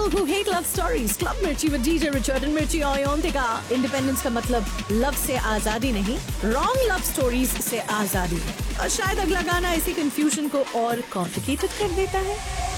people who hate love stories. Club Mirchi with DJ Richard and Mirchi Oyontika. Independence का मतलब love से आजादी नहीं, wrong love stories से आजादी. और शायद अगला गाना इसी कंफ्यूजन को और कॉम्प्लिकेटेड कर देता है.